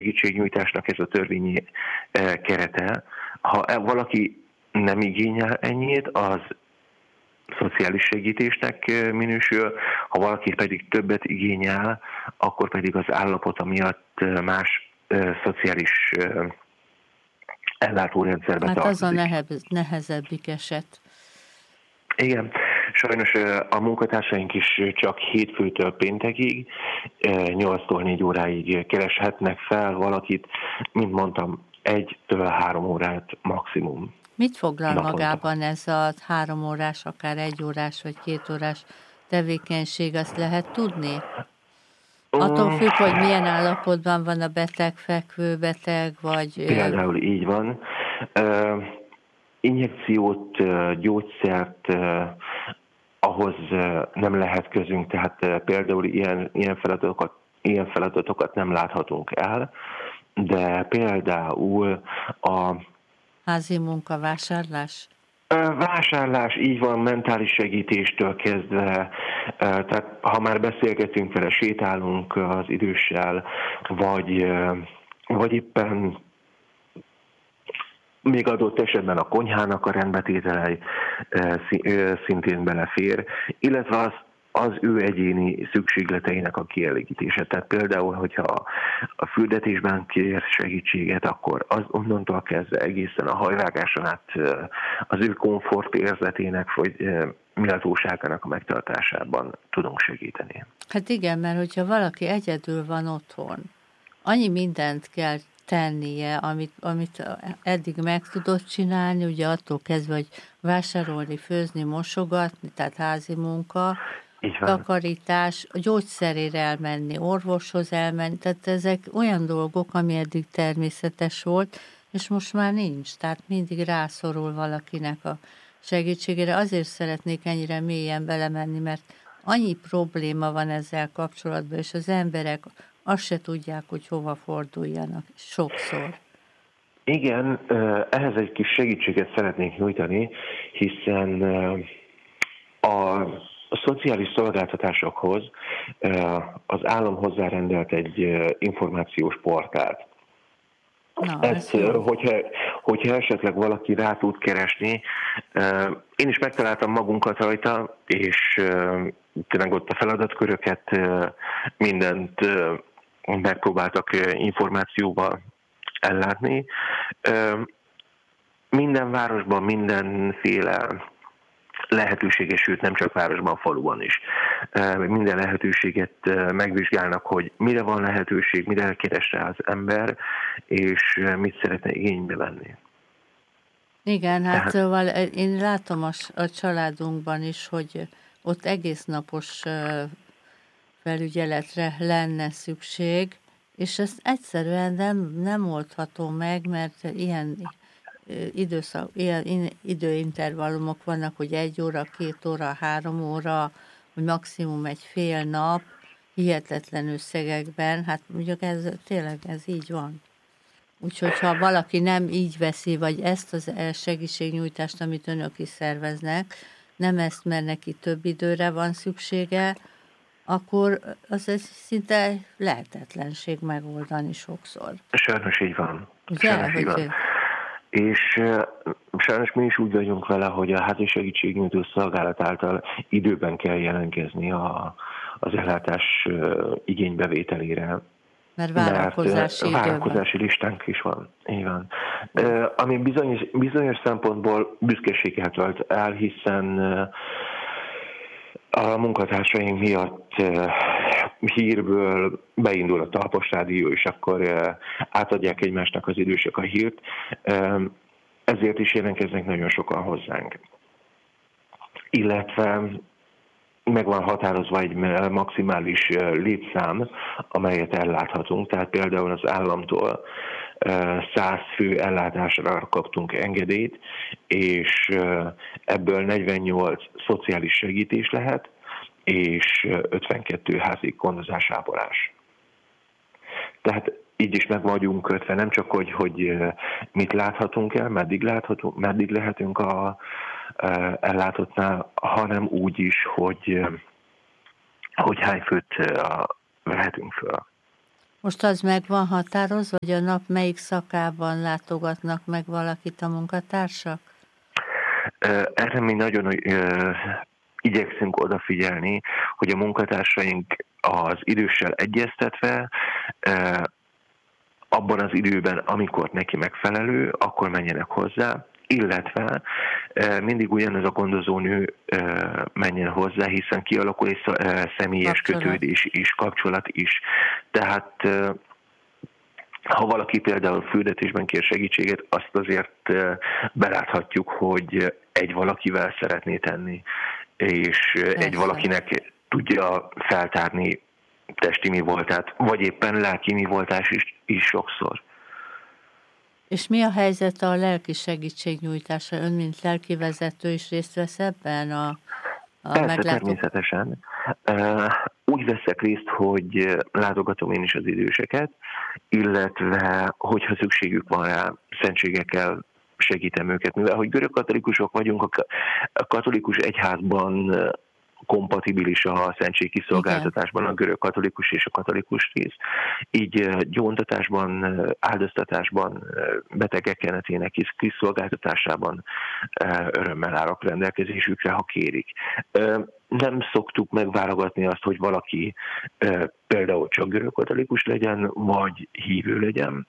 segítségnyújtásnak ez a törvényi kerete. Ha valaki nem igényel ennyit, az szociális segítésnek minősül, ha valaki pedig többet igényel, akkor pedig az állapota miatt más szociális ellátórendszerbe Hát tartozik. az a nehezebbik eset. Igen, sajnos a munkatársaink is csak hétfőtől péntekig, 8-tól 4 óráig kereshetnek fel valakit, mint mondtam, 1-től 3 órát maximum. Mit foglal naponta magában ez a 3 órás, akár 1 órás vagy 2 órás tevékenység, azt lehet tudni? Attól függ, hogy milyen állapotban van a beteg, fekvő beteg, vagy... Például így van. Injekciót, gyógyszert ahhoz nem lehet közünk, tehát például ilyen feladatokat nem láthatunk el, de például a házi munkavásárlás? Vásárlás, így van, mentális segítéstől kezdve, tehát ha már beszélgetünk vele, sétálunk az időssel, vagy éppen még adott esetben a konyhának a rendbetétele szintén belefér, illetve az ő egyéni szükségleteinek a kielégítése. Tehát például, hogyha a fürdetésben kér segítséget, akkor az onnantól kezdve egészen a hajvágáson át az ő komfort érzetének, vagy méltóságának a megtartásában tudunk segíteni. Hát igen, mert hogyha valaki egyedül van otthon, annyi mindent kell tennie, amit eddig meg tudott csinálni, ugye attól kezdve, hogy vásárolni, főzni, mosogatni, tehát házi munka, takarítás, a gyógyszerére elmenni, orvoshoz elmenni, tehát ezek olyan dolgok, ami eddig természetes volt, és most már nincs, tehát mindig rászorul valakinek a segítségére. Azért szeretnék ennyire mélyen belemenni, mert annyi probléma van ezzel kapcsolatban, és az emberek azt se tudják, hogy hova forduljanak sokszor. Igen, ehhez egy kis segítséget szeretnék nyújtani, hiszen a szociális szolgáltatásokhoz az állam hozzárendelt egy információs portált. Hogyha esetleg valaki rá tud keresni, én is megtaláltam magunkat rajta, és tényleg ott a feladatköröket, mindent megpróbáltak információval ellátni. Minden városban mindenféle lehetőséges, sőt nem csak városban, faluban is. Minden lehetőséget megvizsgálnak, hogy mire van lehetőség, mire keres rá az ember, és mit szeretne igénybe venni. Igen, hát szóval én látom a családunkban is, hogy ott egész napos felügyeletre lenne szükség, és ezt egyszerűen nem oldható meg, mert ilyen időintervallumok vannak, hogy 1 óra, 2 óra, 3 óra, vagy maximum egy fél nap, hihetetlen összegekben, hát mondjuk tényleg ez így van. Úgyhogy ha valaki nem így veszi, vagy ezt az segítségnyújtást, amit önök is szerveznek, nem ezt, mert neki több időre van szüksége, akkor az ez szinte lehetetlenség megoldani sokszor. Sajnos így van. Ugye? És sajnos mi is úgy vagyunk vele, hogy a házi segítségnyújtó szolgálat által időben kell jelentkezni az ellátás igénybevételére. Mert várakozási listánk is van. Így van. Ami bizonyos szempontból büszkeséget tölt el, hiszen a munkatársaink miatt hírből beindul a Talpos Rádió, és akkor átadják egymásnak az idősek a hírt. Ezért is jelentkeznek nagyon sokan hozzánk. Illetve meg van határozva egy maximális létszám, amelyet elláthatunk. Tehát például az államtól 100 fő ellátásra kaptunk engedélyt, és ebből 48 szociális segítés lehet, és 52 házi gondozás, ápolás. Tehát így is meg vagyunk kötve, nem csak, hogy mit láthatunk el, meddig lehetünk a ellátottnál, hanem úgy is, hogy hány főt vehetünk föl. Most az meg van határozva, hogy a nap melyik szakában látogatnak meg valakit a munkatársak? Erre mi nagyon igyekszünk odafigyelni, hogy a munkatársaink az időssel egyeztetve abban az időben, amikor neki megfelelő, akkor menjenek hozzá, illetve mindig ugyanaz a gondozónő menjen hozzá, hiszen kialakul egy személyes kötődés is, kapcsolat is. Tehát ha valaki például fürdetésben kér segítséget, azt azért beláthatjuk, hogy egy valakivel szeretné tenni, és persze, egy valakinek tudja feltárni testi mi voltát, vagy éppen lelki mi voltás is sokszor. És mi a helyzet a lelki segítségnyújtása? Ön, mint lelkivezető is részt vesz ebben a Persze, természetesen. Úgy veszek részt, hogy látogatom én is az időseket, illetve, hogyha szükségük van rá, szentségekkel segítem őket. Mivel, hogy görögkatolikusok vagyunk, a katolikus egyházban kompatibilis a szentségkiszolgáltatásban a görög katolikus és a katolikus rész. Így gyóntatásban, áldoztatásban, betegek kenetének kiszolgáltatásában örömmel állok rendelkezésükre, ha kérik. Nem szoktuk megválogatni azt, hogy valaki például csak görög katolikus legyen, vagy hívő legyen,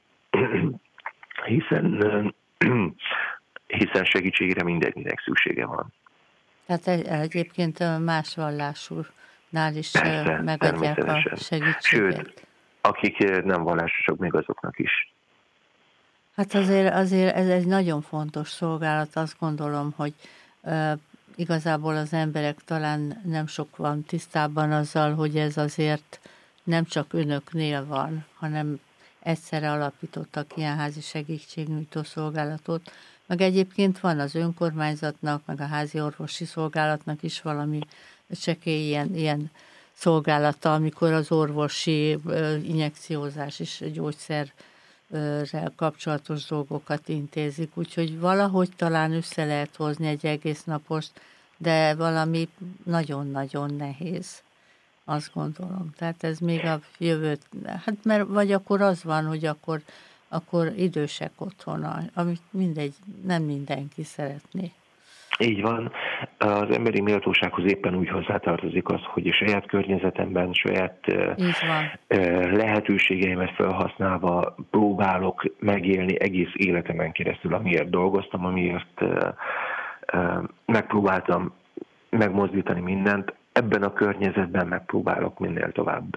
hiszen segítségre mindenkinek szüksége van. Tehát egyébként más vallásúnál is megadják a segítséget. Sőt, akik nem vallásosak, még azoknak is. Hát azért ez egy nagyon fontos szolgálat, azt gondolom, hogy igazából az emberek talán nem sok van tisztában azzal, hogy ez azért nem csak önöknél van, hanem egyszerre alapítottak ilyen házi segítségnyújtó szolgálatot, meg egyébként van az önkormányzatnak, meg a házi orvosi szolgálatnak is valami csekély ilyen szolgálata, amikor az orvosi injekciózás és gyógyszerrel kapcsolatos dolgokat intézik. Úgyhogy valahogy talán össze lehet hozni egy egész napost, de valami nagyon-nagyon nehéz, azt gondolom. Tehát ez még a jövőt, hát mert vagy akkor az van, hogy akkor idősek otthona, amit mindegy, nem mindenki szeretné. Így van. Az emberi méltósághoz éppen úgy hozzátartozik az, hogy a saját környezetemben, saját lehetőségeimet felhasználva próbálok megélni egész életemen keresztül, amiért dolgoztam, amiért megpróbáltam megmozdítani mindent. Ebben a környezetben megpróbálok minél tovább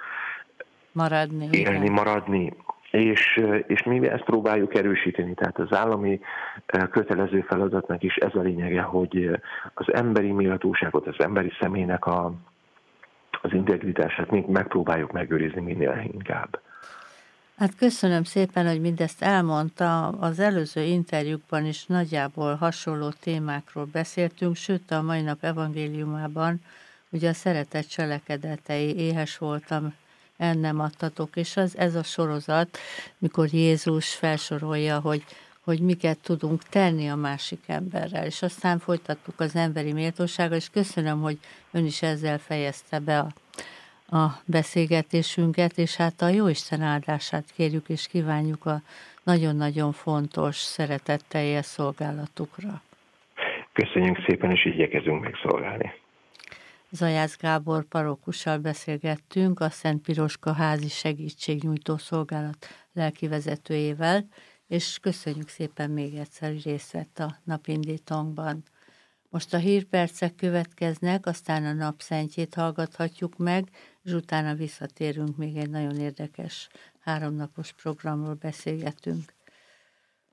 maradni. És mi ezt próbáljuk erősíteni, tehát az állami kötelező feladatnak is ez a lényege, hogy az emberi méltóságot, az emberi személynek az integritását még megpróbáljuk megőrizni minél inkább. Hát köszönöm szépen, hogy mindezt elmondta. Az előző interjúkban is nagyjából hasonló témákról beszéltünk, sőt a mai nap evangéliumában ugye a szeretet cselekedetei, éhes voltam, el nem adtatok, és ez a sorozat, mikor Jézus felsorolja, hogy miket tudunk tenni a másik emberrel, és aztán folytattuk az emberi méltósággal, és köszönöm, hogy ön is ezzel fejezte be a beszélgetésünket, és hát a Jóisten áldását kérjük, és kívánjuk a nagyon-nagyon fontos szeretetteljes szolgálatukra. Köszönjük szépen, és igyekezünk megszolgálni. Zajász Gábor parókussal beszélgettünk, a Szent Piroska házi segítségnyújtó szolgálat lelkivezetőjével, és köszönjük szépen még egyszer, hogy részt vett a napindítónkban. Most a hírpercek következnek, aztán a napszentjét hallgathatjuk meg, és utána visszatérünk, még egy nagyon érdekes 3 napos programról beszélgetünk.